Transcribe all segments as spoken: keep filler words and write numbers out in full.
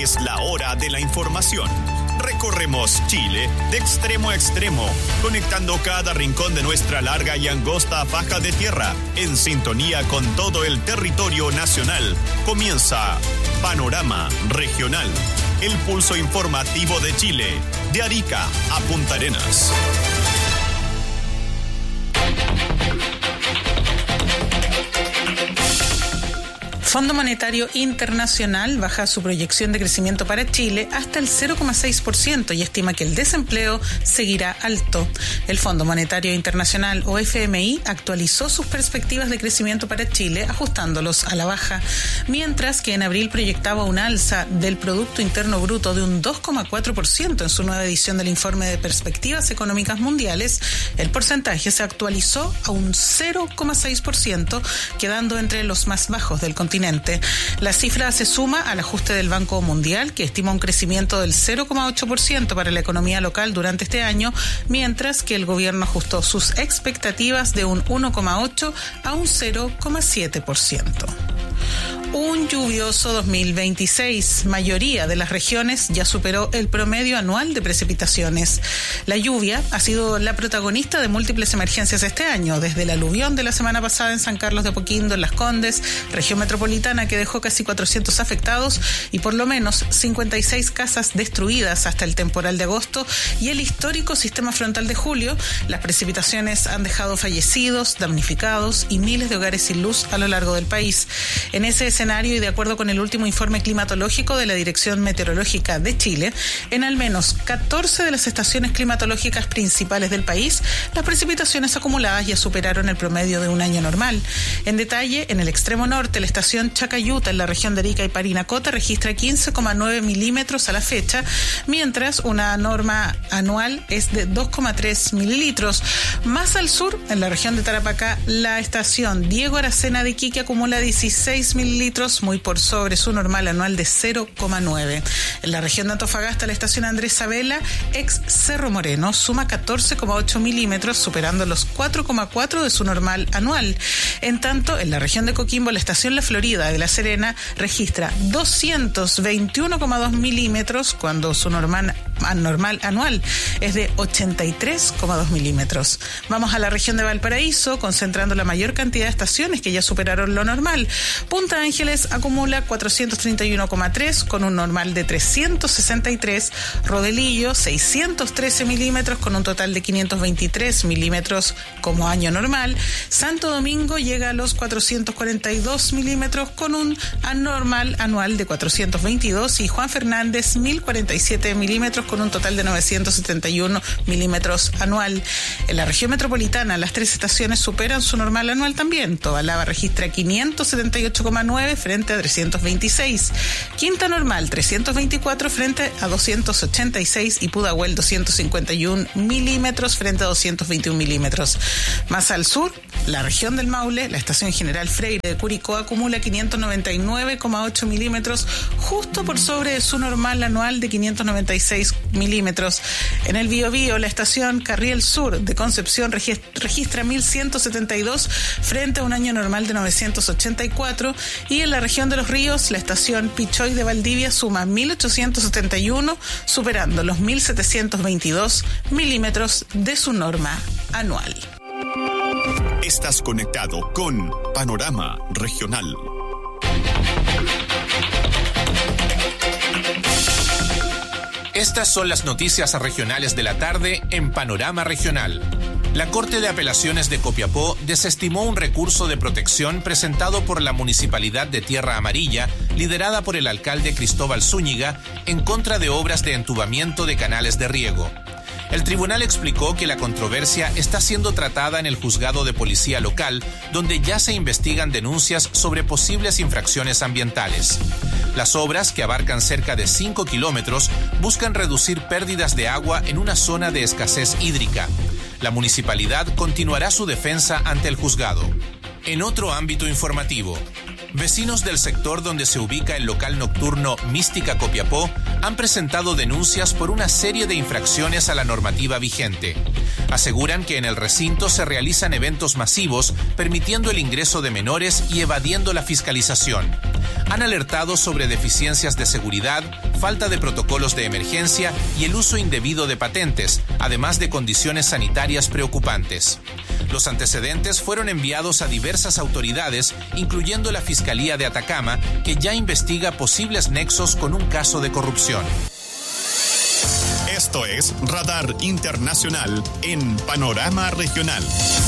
Es la hora de la información. Recorremos Chile de extremo a extremo, conectando cada rincón de nuestra larga y angosta faja de tierra, en sintonía con todo el territorio nacional. Comienza Panorama Regional, el pulso informativo de Chile, de Arica a Punta Arenas. Fondo Monetario Internacional baja su proyección de crecimiento para Chile hasta el cero coma seis por ciento y estima que el desempleo seguirá alto. El Fondo Monetario Internacional, o F M I, actualizó sus perspectivas de crecimiento para Chile, ajustándolos a la baja, mientras que en abril proyectaba un alza del Producto Interno Bruto de un dos coma cuatro por ciento en su nueva edición del Informe de Perspectivas Económicas Mundiales. El porcentaje se actualizó a un cero coma seis por ciento, quedando entre los más bajos del continente. La cifra se suma al ajuste del Banco Mundial, que estima un crecimiento del cero coma ocho por ciento para la economía local durante este año, mientras que el gobierno ajustó sus expectativas de un uno coma ocho a un cero coma siete por ciento. Un lluvioso dos mil veintiséis. Mayoría de las regiones ya superó el promedio anual de precipitaciones. La lluvia ha sido la protagonista de múltiples emergencias este año, desde el aluvión de la semana pasada en San Carlos de Apoquindo, en Las Condes, región metropolitana, que dejó casi cuatrocientos afectados y por lo menos cincuenta y seis casas destruidas hasta el temporal de agosto, y el histórico sistema frontal de julio. Las precipitaciones han dejado fallecidos, damnificados y miles de hogares sin luz a lo largo del país. En ese escenario, y de acuerdo con el último informe climatológico de la Dirección Meteorológica de Chile, en al menos catorce de las estaciones climatológicas principales del país, las precipitaciones acumuladas ya superaron el promedio de un año normal. En detalle, en el extremo norte, la estación Chacayuta, en la región de Arica y Parinacota, registra quince coma nueve milímetros a la fecha, mientras una norma anual es de dos coma tres mililitros. Más al sur, en la región de Tarapacá, la estación Diego Aracena de Iquique acumula dieciséis mililitros, muy por sobre su normal anual de cero coma nueve. En la región de Antofagasta, la estación Andrés Sabela, ex Cerro Moreno, suma catorce coma ocho milímetros, superando los cuatro coma cuatro de su normal anual. En tanto, en la región de Coquimbo, la estación La Florida de La Serena registra doscientos veintiuno coma dos milímetros, cuando su normal, normal anual es de ochenta y tres coma dos milímetros. Vamos a la región de Valparaíso, concentrando la mayor cantidad de estaciones que ya superaron lo normal. Punta Ángeles acumula cuatrocientos treinta y uno coma tres con un normal de trescientos sesenta y tres, Rodelillo seiscientos trece milímetros con un total de quinientos veintitrés milímetros como año normal, Santo Domingo llega a los cuatrocientos cuarenta y dos milímetros con un anormal anual de cuatrocientos veintidós y Juan Fernández mil cuarenta y siete milímetros con un total de novecientos setenta y uno milímetros anual. En la región metropolitana, las tres estaciones superan su normal anual también. Tobalaba registra quinientos setenta y ocho coma nueve frente a trescientos veintiséis, Quinta Normal trescientos veinticuatro frente a doscientos ochenta y seis y Pudahuel doscientos cincuenta y uno milímetros frente a doscientos veintiuno milímetros. Más al sur, la región del Maule, la estación General Freire de Curicó acumula quinientos noventa y nueve coma ocho milímetros, justo por sobre su normal anual de quinientos noventa y seis milímetros. En el Biobío, la estación Carriel Sur de Concepción registra mil ciento setenta y dos frente a un año normal de novecientos ochenta y cuatro, y en la región de Los Ríos, la estación Pichoy de Valdivia suma mil ochocientos setenta y uno, superando los mil setecientos veintidós milímetros de su norma anual. Estás conectado con Panorama Regional. Estas son las noticias regionales de la tarde en Panorama Regional. La Corte de Apelaciones de Copiapó desestimó un recurso de protección presentado por la Municipalidad de Tierra Amarilla, liderada por el alcalde Cristóbal Zúñiga, en contra de obras de entubamiento de canales de riego. El tribunal explicó que la controversia está siendo tratada en el juzgado de policía local, donde ya se investigan denuncias sobre posibles infracciones ambientales. Las obras, que abarcan cerca de cinco kilómetros, buscan reducir pérdidas de agua en una zona de escasez hídrica. La municipalidad continuará su defensa ante el juzgado. En otro ámbito informativo, vecinos del sector donde se ubica el local nocturno Mística Copiapó han presentado denuncias por una serie de infracciones a la normativa vigente. Aseguran que en el recinto se realizan eventos masivos, permitiendo el ingreso de menores y evadiendo la fiscalización. Han alertado sobre deficiencias de seguridad, falta de protocolos de emergencia y el uso indebido de patentes, además de condiciones sanitarias preocupantes. Los antecedentes fueron enviados a diversas autoridades, incluyendo la Fiscalía de Atacama, que ya investiga posibles nexos con un caso de corrupción. Esto es Radar Internacional en Panorama Regional.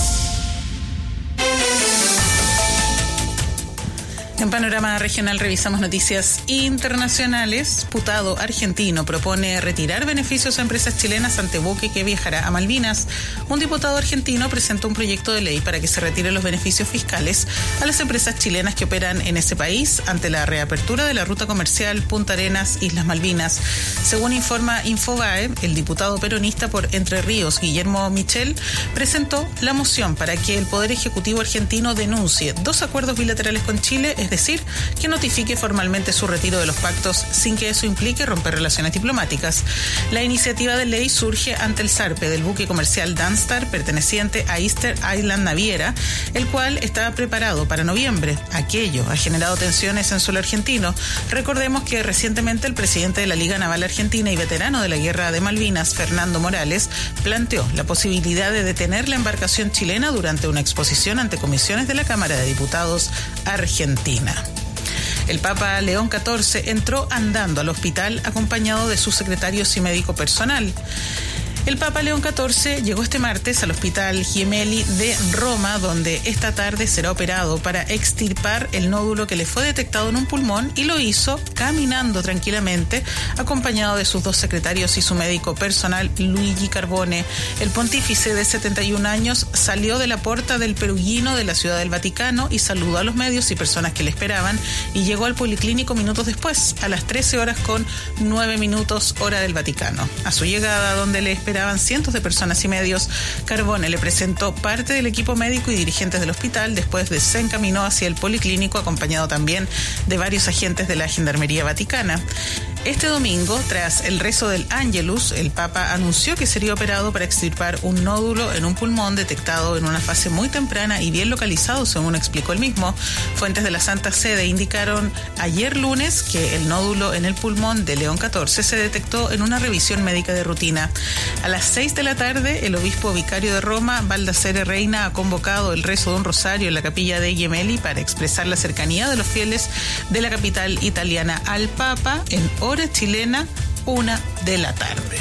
En Panorama Regional revisamos noticias internacionales. Diputado argentino propone retirar beneficios a empresas chilenas ante buque que viajará a Malvinas. Un diputado argentino presentó un proyecto de ley para que se retiren los beneficios fiscales a las empresas chilenas que operan en ese país ante la reapertura de la ruta comercial Punta Arenas, Islas Malvinas. Según informa Infobae, el diputado peronista por Entre Ríos, Guillermo Michel, presentó la moción para que el Poder Ejecutivo argentino denuncie dos acuerdos bilaterales con Chile, es decir, que notifique formalmente su retiro de los pactos sin que eso implique romper relaciones diplomáticas. La iniciativa de ley surge ante el zarpe del buque comercial Danstar perteneciente a Easter Island Naviera, el cual estaba preparado para noviembre. Aquello ha generado tensiones en suelo argentino. Recordemos que recientemente el presidente de la Liga Naval Argentina y veterano de la Guerra de Malvinas, Fernando Morales, planteó la posibilidad de detener la embarcación chilena durante una exposición ante comisiones de la Cámara de Diputados argentina. El Papa León catorce entró andando al hospital acompañado de sus secretarios y médico personal. El Papa León catorce llegó este martes al Hospital Gemelli de Roma, donde esta tarde será operado para extirpar el nódulo que le fue detectado en un pulmón, y lo hizo caminando tranquilamente, acompañado de sus dos secretarios y su médico personal, Luigi Carbone. El pontífice de setenta y un años salió de la Porta del Perugino de la Ciudad del Vaticano y saludó a los medios y personas que le esperaban, y llegó al policlínico minutos después, a las trece horas con nueve minutos hora del Vaticano. A su llegada, donde le esperaban cientos de personas y medios, Carbone le presentó parte del equipo médico y dirigentes del hospital. Después de se encaminó hacia el policlínico, acompañado también de varios agentes de la Gendarmería Vaticana. Este domingo, tras el rezo del Ángelus, el Papa anunció que sería operado para extirpar un nódulo en un pulmón detectado en una fase muy temprana y bien localizado, según explicó él mismo. Fuentes de la Santa Sede indicaron ayer lunes que el nódulo en el pulmón de León catorce se detectó en una revisión médica de rutina. A las seis de la tarde, el obispo vicario de Roma, Baldassare Reina, ha convocado el rezo de un rosario en la capilla de Gemelli para expresar la cercanía de los fieles de la capital italiana al Papa en hora chilena, una de la tarde.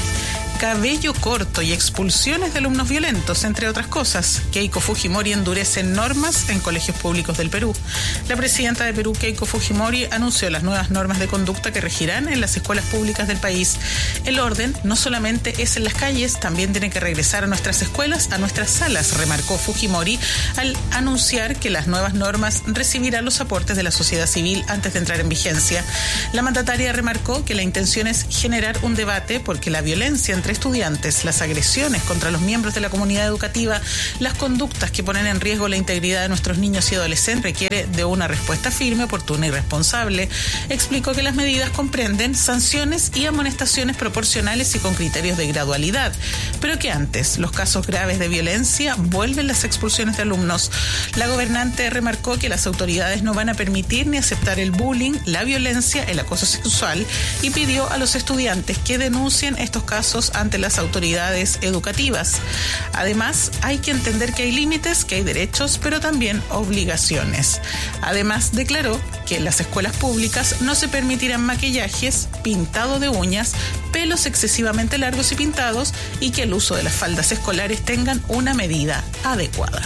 Cabello corto y expulsiones de alumnos violentos, entre otras cosas. Keiko Fujimori endurece normas en colegios públicos del Perú. La presidenta de Perú, Keiko Fujimori, anunció las nuevas normas de conducta que regirán en las escuelas públicas del país. El orden no solamente es en las calles, también tiene que regresar a nuestras escuelas, a nuestras salas, remarcó Fujimori al anunciar que las nuevas normas recibirán los aportes de la sociedad civil antes de entrar en vigencia. La mandataria remarcó que la intención es generar un debate porque la violencia entre estudiantes, las agresiones contra los miembros de la comunidad educativa, las conductas que ponen en riesgo la integridad de nuestros niños y adolescentes requiere de una respuesta firme, oportuna y responsable. Explicó que las medidas comprenden sanciones y amonestaciones proporcionales y con criterios de gradualidad, pero que antes los casos graves de violencia vuelven las expulsiones de alumnos. La gobernante remarcó que las autoridades no van a permitir ni aceptar el bullying, la violencia, el acoso sexual, y pidió a los estudiantes que denuncien estos casos ante las autoridades educativas. Además, hay que entender que hay límites, que hay derechos, pero también obligaciones. Además, declaró que en las escuelas públicas no se permitirán maquillajes, pintado de uñas, pelos excesivamente largos y pintados, y que el uso de las faldas escolares tengan una medida adecuada.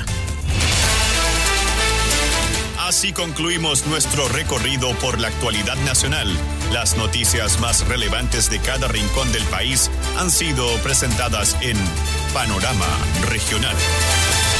Así concluimos nuestro recorrido por la actualidad nacional. Las noticias más relevantes de cada rincón del país han sido presentadas en Panorama Regional.